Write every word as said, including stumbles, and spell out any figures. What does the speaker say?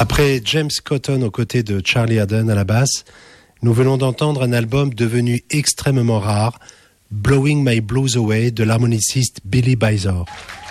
Après James Cotton aux côtés de Charlie Haden à la basse, nous venons d'entendre un album devenu extrêmement rare, Blowing My Blues Away de l'harmoniciste Billy Bizor.